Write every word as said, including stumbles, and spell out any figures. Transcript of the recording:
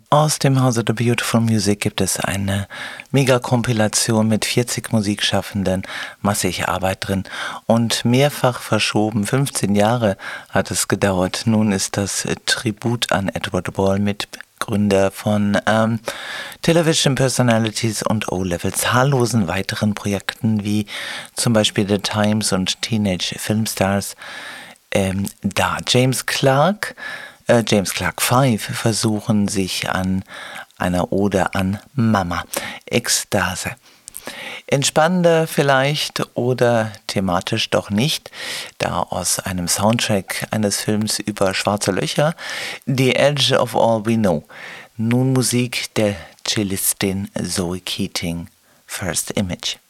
Aus dem Hause The Beautiful Music gibt es eine Mega-Kompilation mit vierzig Musikschaffenden, massig Arbeit drin und mehrfach verschoben. fünfzehn Jahre hat es gedauert. Nun ist das Tribut an Edward Ball, Mitgründer von ähm, Television Personalities und O-Level, zahllosen weiteren Projekten wie zum Beispiel The Times und Teenage Filmstars. Ähm, da James Clark James Clark Five versuchen sich an einer Ode an Mama. Ekstase. Entspannender vielleicht oder thematisch doch nicht, da aus einem Soundtrack eines Films über schwarze Löcher, The Edge of All We Know. Nun Musik der Cellistin Zoe Keating, First Image.